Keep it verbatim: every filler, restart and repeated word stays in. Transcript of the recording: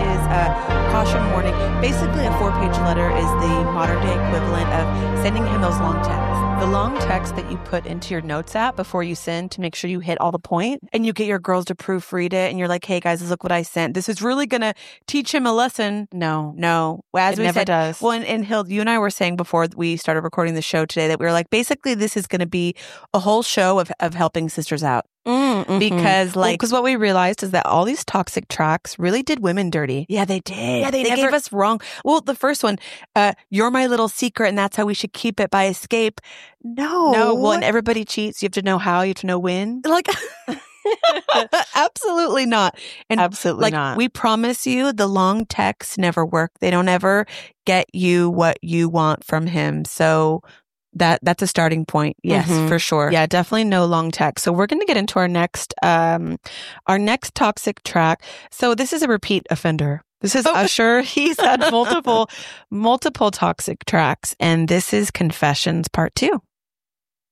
is a caution warning. Basically, a four-page letter is the modern-day equivalent of sending him those long texts. The long text that you put into your notes app before you send to make sure you hit all the point, and you get your girls to proofread it, and you're like, hey, guys, look what I sent. This is really going to teach him a lesson. No, no. As it we never said, does. Well, and, and Hild, you and I were saying before we started recording the show today that we were like, basically, this is going to be a whole show of, of helping sisters out. Mm, mm-hmm. Because, like, because well, what we realized is that all these toxic tracks really did women dirty. Yeah, they did. Yeah, they they never- gave us wrong. Well, the first one, uh, you're my little secret, and that's how we should keep it by escape. No, No, well, and everybody cheats. You have to know how. You have to know when. like, absolutely not. And Absolutely like, not. we promise you, the long texts never work. They don't ever get you what you want from him. So that that's a starting point. Yes, Mhm. for sure. Yeah, definitely no long text. So we're going to get into our next, um, our next toxic track. So this is a repeat offender. This is Oh. Usher. He's had multiple, multiple toxic tracks, and this is Confessions Part Two.